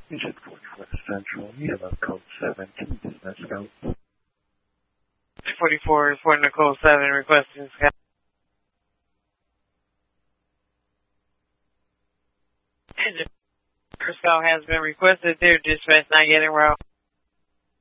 Agent 44 Central, you have a code 7. Can you dismiss scope? 44 is for Nicole 7 requesting scout. Agent scout has been requested. Their dispatch not getting route.